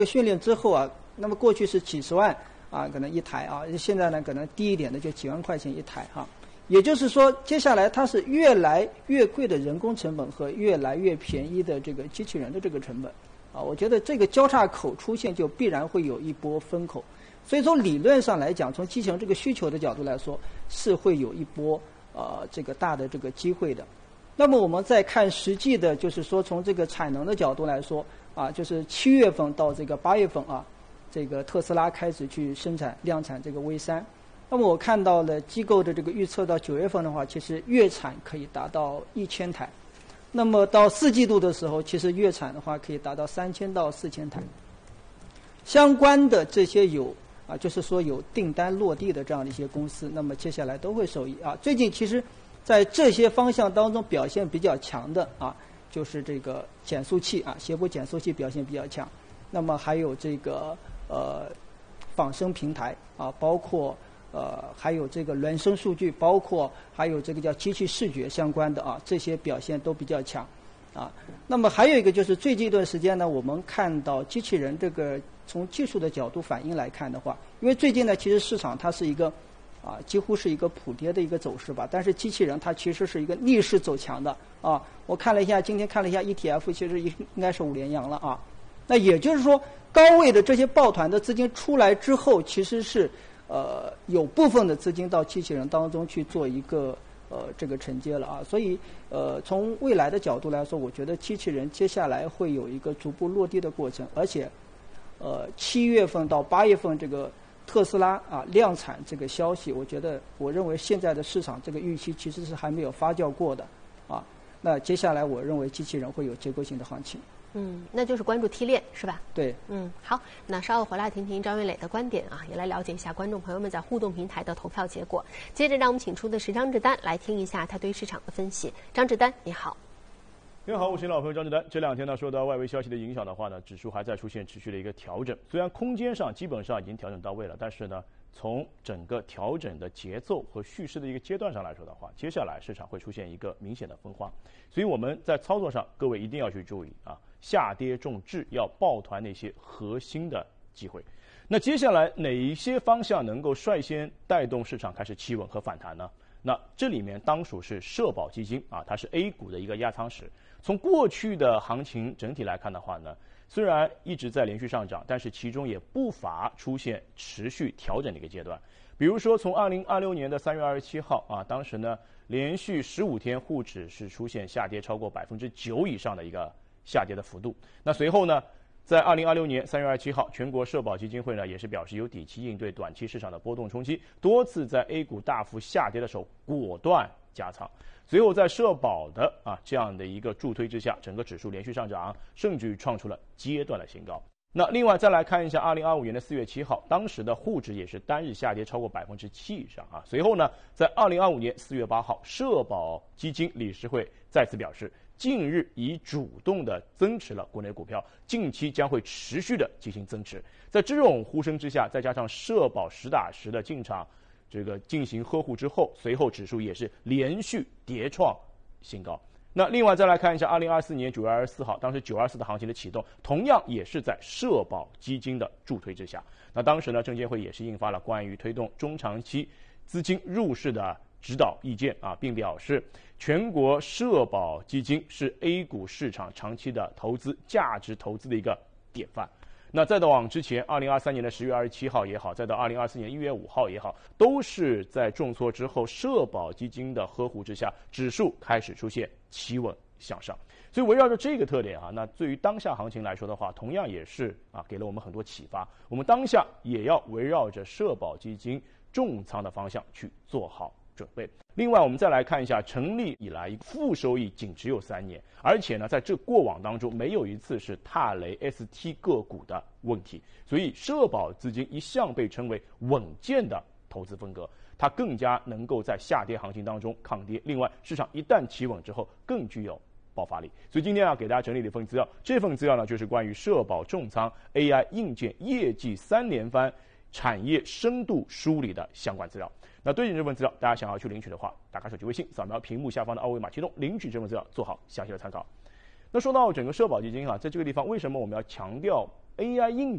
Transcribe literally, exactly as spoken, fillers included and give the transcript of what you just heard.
训练之后啊，那么过去是几十万啊，可能一台啊，现在呢可能低一点的就几万块钱一台哈、啊。也就是说，接下来它是越来越贵的人工成本和越来越便宜的这个机器人的这个成本啊，我觉得这个交叉口出现就必然会有一波风口。所以从理论上来讲，从机器人这个需求的角度来说，是会有一波呃这个大的这个机会的。那么我们再看实际的，就是说从这个产能的角度来说啊，就是七月份到这个八月份啊，这个特斯拉开始去生产量产这个 V 三。那么我看到了机构的这个预测，到九月份的话，其实月产可以达到一千台。那么到四季度的时候，其实月产的话可以达到三千到四千台。相关的这些有啊，就是说有订单落地的这样的一些公司，那么接下来都会受益啊。最近其实，在这些方向当中表现比较强的啊，就是这个减速器啊，斜坡减速器表现比较强。那么还有这个呃仿生平台啊，包括。呃，还有这个孪生数据，包括还有这个叫机器视觉相关的啊，这些表现都比较强，啊。那么还有一个就是最近一段时间呢，我们看到机器人这个从技术的角度反应来看的话，因为最近呢，其实市场它是一个啊几乎是一个普跌的一个走势吧，但是机器人它其实是一个逆势走强的啊。我看了一下，今天看了一下 E T F， 其实应应该是五连阳了啊。那也就是说，高位的这些抱团的资金出来之后，其实是。呃，有部分的资金到机器人当中去做一个呃这个承接了啊，所以呃从未来的角度来说，我觉得机器人接下来会有一个逐步落地的过程，而且呃七月份到八月份这个特斯拉啊量产这个消息，我觉得我认为现在的市场这个预期其实是还没有发酵过的啊，那接下来我认为机器人会有结构性的行情。 嗯，那就是关注 T 链是吧？ 对， 嗯，好，那稍后回来听听张云磊的观点啊，也来了解一下观众朋友们在互动平台的投票结果。接着，让我们请出的是张志丹来听一下他对市场的分析。张志丹，你好。 你好，我是老朋友张志丹。这两天呢，受到外围消息的影响的话呢，指数还在出现持续的一个调整。虽然空间上基本上已经调整到位了，但是呢，从整个调整的节奏和叙事的一个阶段上来说的话，接下来市场会出现一个明显的分化。所以我们在操作上，各位一定要去注意啊。下跌重质，要抱团那些核心的机会。那接下来哪一些方向能够率先带动市场开始企稳和反弹呢？那这里面当属是社保基金啊，它是 A 股的一个压舱石。从过去的行情整体来看的话呢，虽然一直在连续上涨，但是其中也不乏出现持续调整的一个阶段。比如说从二零二六年的三月二十七号啊，当时呢连续十五天沪指是出现下跌超过百分之九以上的一个下跌的幅度。那随后呢，在二零二六年三月二十七号，全国社保基金会呢也是表示有底气应对短期市场的波动冲击，多次在 A 股大幅下跌的时候果断加仓。随后在社保的啊这样的一个助推之下，整个指数连续上涨，甚至于创出了阶段的新高。那另外再来看一下二零二五年的四月七号，当时的沪指也是单日下跌超过百分之七以上啊。随后呢，在二零二五年四月八号，社保基金理事会再次表示，近日已主动的增持了国内股票，近期将会持续的进行增持。在这种呼声之下，再加上社保实打实的进场这个进行呵护之后，随后指数也是连续跌创新高。那另外再来看一下二零二四年九月二十四号，当时九二四的行情的启动，同样也是在社保基金的助推之下。那当时呢，证监会也是印发了关于推动中长期资金入市的指导意见啊，并表示全国社保基金是 A 股市场长期的投资价值投资的一个典范。那再到往之前二零二三年的十月二十七号也好，再到二零二四年一月五号也好，都是在重挫之后，社保基金的呵护之下，指数开始出现企稳向上。所以围绕着这个特点啊，那对于当下行情来说的话，同样也是啊给了我们很多启发。我们当下也要围绕着社保基金重仓的方向去做好准备。另外我们再来看一下，成立以来负收益仅只有三年，而且呢在这过往当中没有一次是踏雷 S T 个股的问题，所以社保资金一向被称为稳健的投资风格，它更加能够在下跌行情当中抗跌。另外市场一旦企稳之后更具有爆发力。所以今天要给大家整理的一份资料，这份资料呢就是关于社保重仓 A I 硬件业绩三连番产业深度梳理的相关资料。那对应这份资料，大家想要去领取的话，打开手机微信，扫描屏幕下方的二维码启动领取这份资料，做好详细的参考。那说到整个社保基金啊，在这个地方为什么我们要强调 A I 硬